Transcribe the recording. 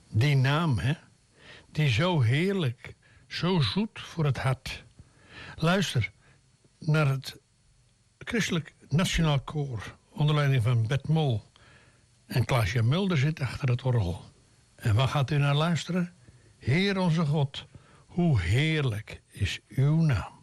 Die naam, hè? Die zo heerlijk, zo zoet voor het hart. Luister naar het Christelijk Nationaal Koor onder leiding van Bert Mol. En Klaasje Mulder zit achter het orgel. En waar gaat u naar luisteren? Heer onze God, hoe heerlijk is uw naam.